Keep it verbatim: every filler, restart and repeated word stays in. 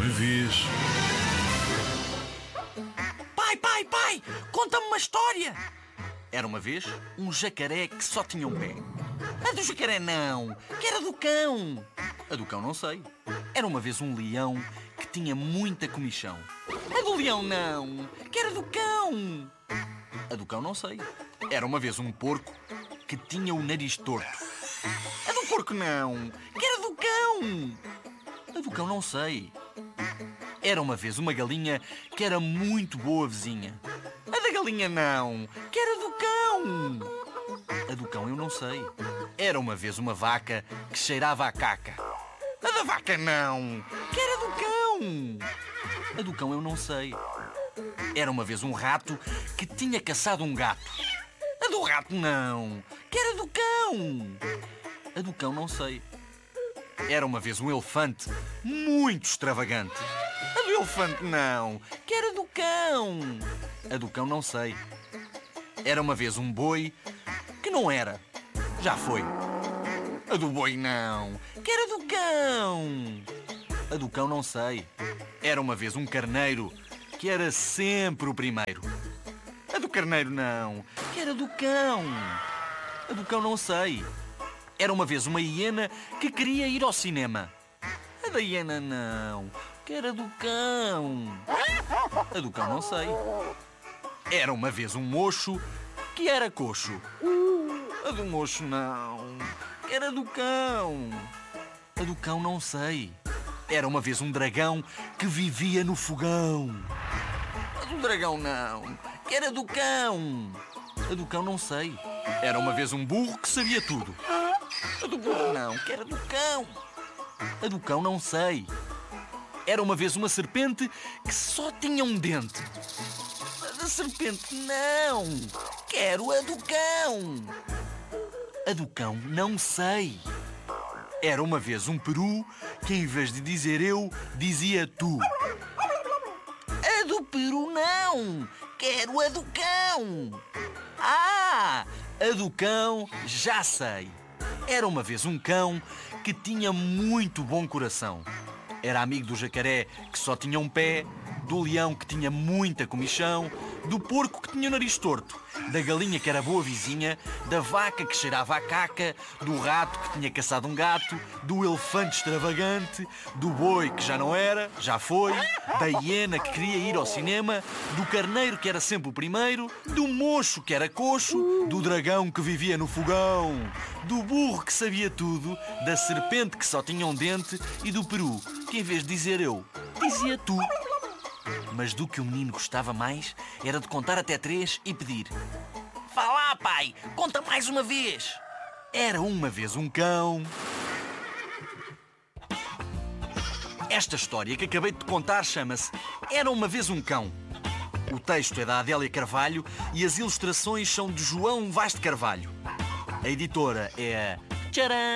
uma vez. Pai, pai, pai, conta-me uma história. Era uma vez um jacaré que só tinha um pé. A do jacaré não, que era do cão. A do cão não sei. Era uma vez um leão que tinha muita comichão. A do leão não, que era do cão. A do cão não sei. Era uma vez um porco que tinha o nariz torto. A do porco não, que era do cão. A do cão não sei. Era uma vez uma galinha que era muito boa vizinha. A da galinha não, que era do cão. A do cão eu não sei. Era uma vez uma vaca que cheirava a caca. A da vaca não, que era do cão. A do cão eu não sei. Era uma vez um rato que tinha caçado um gato. A do rato não, que era do cão. A do cão não sei. Era uma vez um elefante muito extravagante. A do elefante não, que era do cão. A do cão não sei. Era uma vez um boi que não era. Já foi. A do boi não, que era do cão. A do cão não sei. Era uma vez um carneiro que era sempre o primeiro. A do carneiro não, que era do cão. A do cão não sei. Era uma vez uma hiena que queria ir ao cinema. A da hiena não, que era do cão. A do cão não sei. Era uma vez um mocho que era coxo. A do mocho não, que era do cão. A do cão não sei. Era uma vez um dragão que vivia no fogão. A do dragão não, que era do cão. A do cão não sei. Era uma vez um burro que sabia tudo. A do burro não, que era do cão. A do cão não sei. Era uma vez uma serpente que só tinha um dente. A da serpente não, quero a do cão. A do cão não sei. Era uma vez um peru que em vez de dizer eu, dizia tu. A do peru não, quero a do cão. Ah, a do cão já sei. Era uma vez um cão que tinha muito bom coração. Era amigo do jacaré que só tinha um pé, do leão que tinha muita comichão, do porco que tinha o nariz torto, da galinha que era boa vizinha, da vaca que cheirava a caca, do rato que tinha caçado um gato, do elefante extravagante, do boi que já não era, já foi, da hiena que queria ir ao cinema, do carneiro que era sempre o primeiro, do mocho que era coxo, do dragão que vivia no fogão, do burro que sabia tudo, da serpente que só tinha um dente e do peru que em vez de dizer eu, dizia tu. Mas do que o menino gostava mais era de contar até três e pedir: vá lá, pai, conta mais uma vez. Era uma vez um cão. Esta história que acabei de te contar chama-se Era uma vez um cão. O texto é da Adélia Carvalho e as ilustrações são de João Vaz de Carvalho. A editora é a Tcharam!